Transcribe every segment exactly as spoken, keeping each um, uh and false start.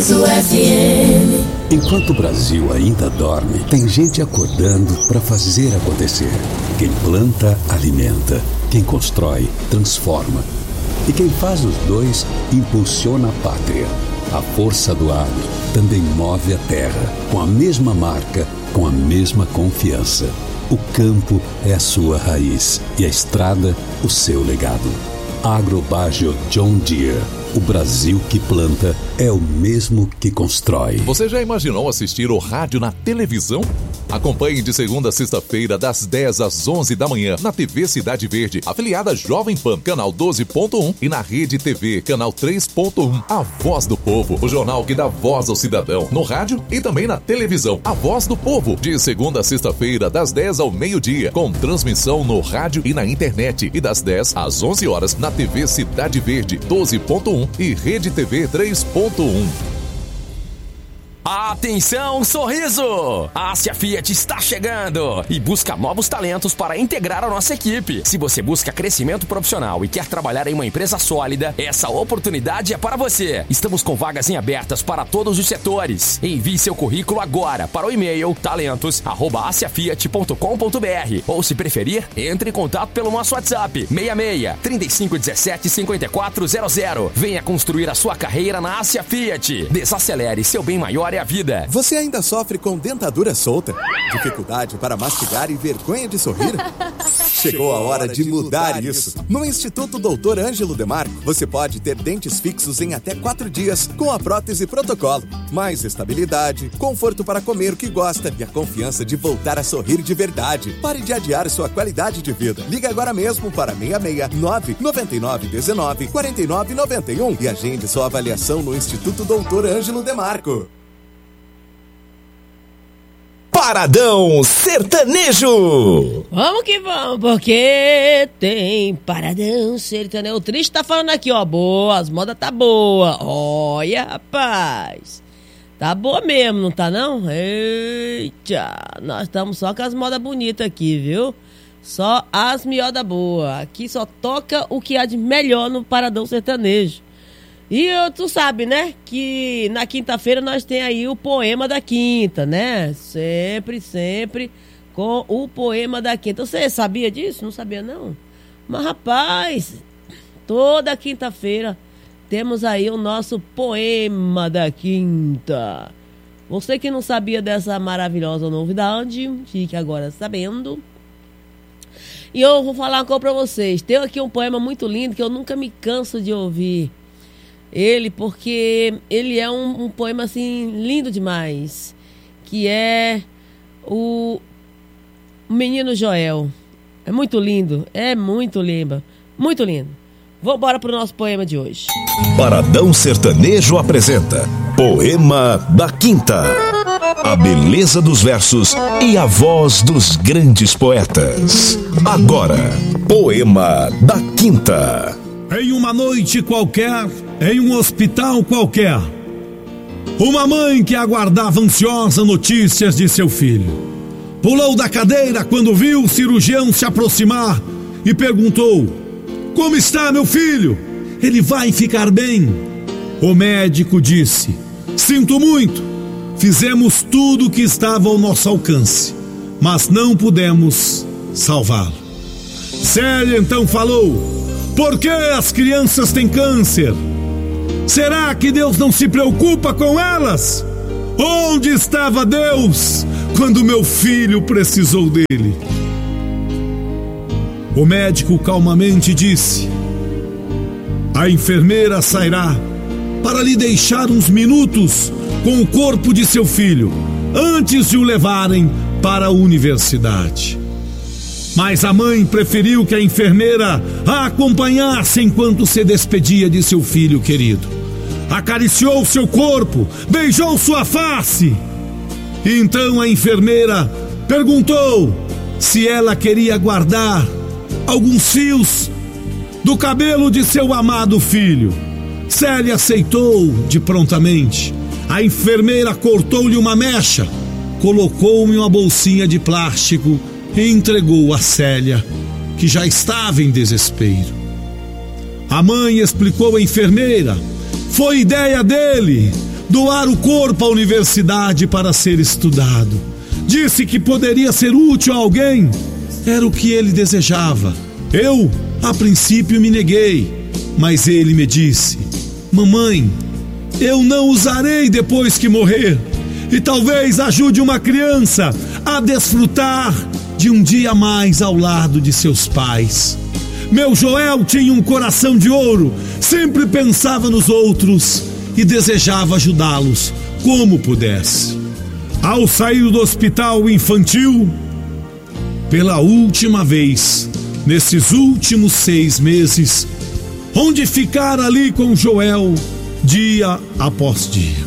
Enquanto o Brasil ainda dorme, tem gente acordando para fazer acontecer. Quem planta, alimenta. Quem constrói, transforma. E quem faz os dois, impulsiona a pátria. A força do agro também move a terra, com a mesma marca, com a mesma confiança. O campo é a sua raiz e a estrada, o seu legado. Agrobágio John Deere. O Brasil que planta é o mesmo que constrói. Você já imaginou assistir o rádio na televisão? Acompanhe de segunda a sexta-feira, das dez às onze da manhã, na T V Cidade Verde, afiliada Jovem Pan, canal doze ponto um, e na Rede T V, canal três ponto um. A Voz do Povo, o jornal que dá voz ao cidadão, no rádio e também na televisão. A Voz do Povo, de segunda a sexta-feira, das dez ao meio-dia, com transmissão no rádio e na internet, e das dez às onze horas, na T V Cidade Verde, doze ponto um e Rede T V três ponto um. Atenção, Sorriso! A Ásia Fiat está chegando e busca novos talentos para integrar a nossa equipe. Se você busca crescimento profissional e quer trabalhar em uma empresa sólida, essa oportunidade é para você. Estamos com vagas em abertas para todos os setores. Envie seu currículo agora para o e-mail talentos arroba asiafiat ponto com ponto br ou, se preferir, entre em contato pelo nosso WhatsApp seis seis, três cinco um sete, cinco quatro zero zero. Venha construir a sua carreira na Ásia Fiat. Desacelere, seu bem maior é a vida. Você ainda sofre com dentadura solta? Dificuldade para mastigar e vergonha de sorrir? Chegou a hora de mudar isso. No Instituto doutor Ângelo Demarco, você pode ter dentes fixos em até quatro dias com a prótese protocolo. Mais estabilidade, conforto para comer o que gosta e a confiança de voltar a sorrir de verdade. Pare de adiar sua qualidade de vida. Liga agora mesmo para seis seis nove, nove nove um nove, quatro nove nove um e agende sua avaliação no Instituto doutor Ângelo Demarco. Paradão Sertanejo. Vamos que vamos, porque tem Paradão Sertanejo. O Triste tá falando aqui, ó, boa, as modas tá boa. Olha, rapaz, tá boa mesmo, não tá não? Eita, nós estamos só com as modas bonitas aqui, viu? Só as miodas boas. Aqui só toca o que há de melhor no Paradão Sertanejo. E eu, tu sabe, né, que na quinta-feira nós tem aí o Poema da Quinta, né? Sempre, sempre com o Poema da Quinta. Você sabia disso? Não sabia, não? Mas, rapaz, toda quinta-feira temos aí o nosso Poema da Quinta. Você que não sabia dessa maravilhosa novidade, fique agora sabendo. E eu vou falar uma coisa pra vocês. Tem aqui um poema muito lindo que eu nunca me canso de ouvir ele, porque ele é um, um poema assim lindo demais, que é o Menino Joel. É muito lindo, é muito lindo, muito lindo. Vamos embora pro nosso poema de hoje. Paradão Sertanejo apresenta Poema da Quinta. A beleza dos versos e a voz dos grandes poetas. Agora, Poema da Quinta. Em uma noite qualquer, em um hospital qualquer, uma mãe que aguardava ansiosa notícias de seu filho pulou da cadeira quando viu o cirurgião se aproximar e perguntou: como está meu filho? Ele vai ficar bem? O médico disse: sinto muito, fizemos tudo o que estava ao nosso alcance, mas não pudemos salvá-lo. Célia então falou: por que as crianças têm câncer? Será que Deus não se preocupa com elas? Onde estava Deus quando meu filho precisou dele? O médico calmamente disse: a enfermeira sairá para lhe deixar uns minutos com o corpo de seu filho antes de o levarem para a universidade. Mas a mãe preferiu que a enfermeira a acompanhasse enquanto se despedia de seu filho querido. Acariciou seu corpo, beijou sua face. Então a enfermeira perguntou se ela queria guardar alguns fios do cabelo de seu amado filho. Célia aceitou de prontamente. A enfermeira cortou-lhe uma mecha, colocou em uma bolsinha de plástico e entregou a Célia, que já estava em desespero. A mãe explicou à enfermeira: foi ideia dele, doar o corpo à universidade para ser estudado. Disse que poderia ser útil a alguém. Era o que ele desejava. Eu, a princípio, me neguei, mas ele me disse: mamãe, eu não usarei depois que morrer, e talvez ajude uma criança a desfrutar de um dia a mais ao lado de seus pais. Meu Joel tinha um coração de ouro, sempre pensava nos outros e desejava ajudá-los como pudesse. Ao sair do hospital infantil, pela última vez, nesses últimos seis meses, onde ficar ali com Joel dia após dia.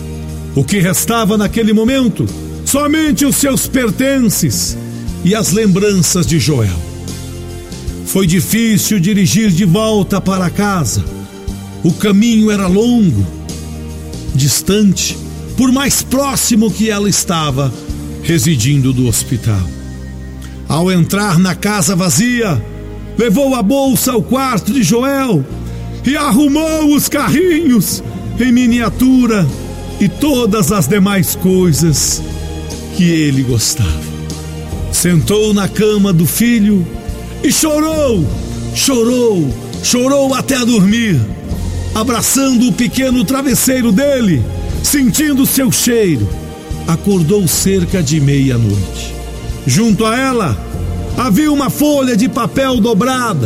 O que restava naquele momento? Somente os seus pertences e as lembranças de Joel. Foi difícil dirigir de volta para casa. O caminho era longo, distante, por mais próximo que ela estava residindo do hospital. Ao entrar na casa vazia, levou a bolsa ao quarto de Joel e arrumou os carrinhos em miniatura e todas as demais coisas que ele gostava. Sentou na cama do filho e chorou, chorou, chorou até dormir, abraçando o pequeno travesseiro dele, sentindo seu cheiro. Acordou cerca de meia-noite. Junto a ela havia uma folha de papel dobrada.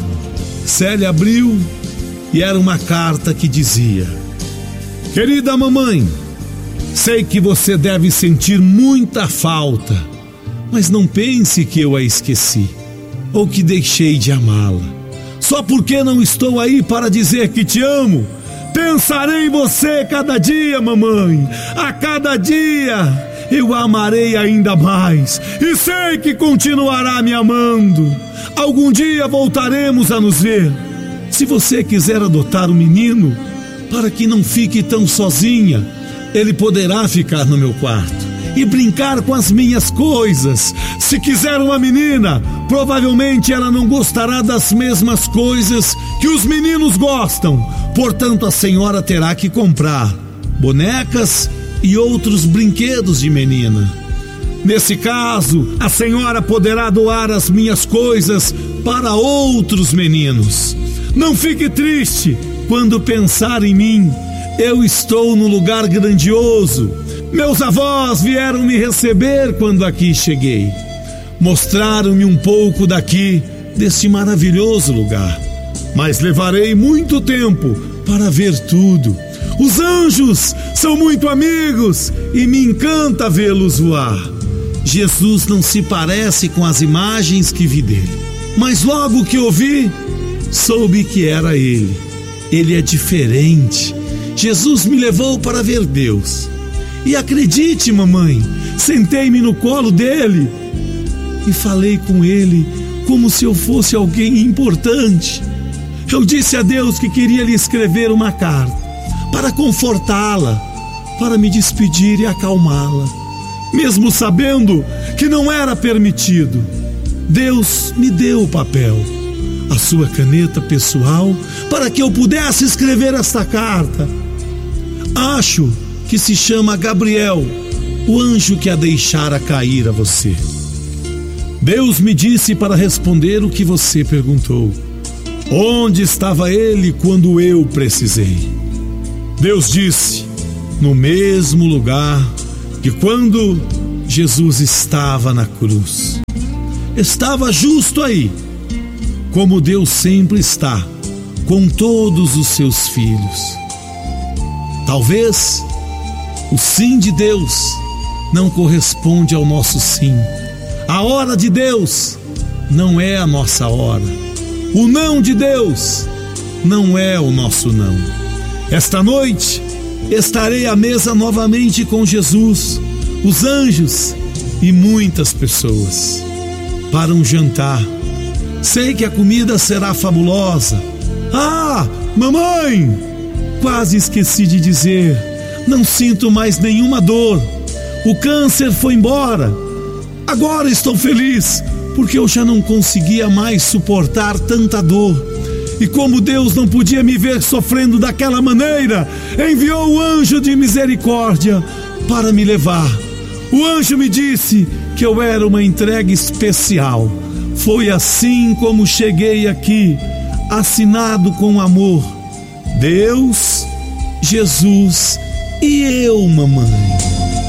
Célia abriu e era uma carta que dizia: querida mamãe, sei que você deve sentir muita falta, mas não pense que eu a esqueci ou que deixei de amá-la. Só porque não estou aí para dizer que te amo, pensarei em você cada dia, mamãe. A cada dia eu a amarei ainda mais e sei que continuará me amando. Algum dia voltaremos a nos ver. Se você quiser adotar um menino, para que não fique tão sozinha, ele poderá ficar no meu quarto e brincar com as minhas coisas. Se quiser uma menina, provavelmente ela não gostará das mesmas coisas que os meninos gostam. Portanto, a senhora terá que comprar bonecas e outros brinquedos de menina. Nesse caso, a senhora poderá doar as minhas coisas para outros meninos. Não fique triste quando pensar em mim. Eu estou num lugar grandioso. Meus avós vieram me receber quando aqui cheguei. Mostraram-me um pouco daqui, deste maravilhoso lugar. Mas levarei muito tempo para ver tudo. Os anjos são muito amigos e me encanta vê-los voar. Jesus não se parece com as imagens que vi dele, mas logo que ouvi, soube que era ele. Ele é diferente. Jesus me levou para ver Deus. E acredite, mamãe, sentei-me no colo dele e falei com ele como se eu fosse alguém importante. Eu disse a Deus que queria lhe escrever uma carta para confortá-la, para me despedir e acalmá-la, mesmo sabendo que não era permitido. Deus me deu o papel, a sua caneta pessoal, para que eu pudesse escrever esta carta. Acho que se chama Gabriel, o anjo que a deixara cair a você. Deus me disse para responder o que você perguntou: onde estava ele quando eu precisei? Deus disse: no mesmo lugar que quando Jesus estava na cruz. Estava justo aí, como Deus sempre está com todos os seus filhos. Talvez o sim de Deus não corresponde ao nosso sim. A hora de Deus não é a nossa hora. O não de Deus não é o nosso não. Esta noite estarei à mesa novamente com Jesus, os anjos e muitas pessoas para um jantar. Sei que a comida será fabulosa. Ah, mamãe! Quase esqueci de dizer, não sinto mais nenhuma dor. O câncer foi embora. Agora estou feliz, porque eu já não conseguia mais suportar tanta dor. E como Deus não podia me ver sofrendo daquela maneira, enviou o anjo de misericórdia para me levar. O anjo me disse que eu era uma entrega especial. Foi assim como cheguei aqui, assinado com amor. Deus, Jesus e eu, mamãe.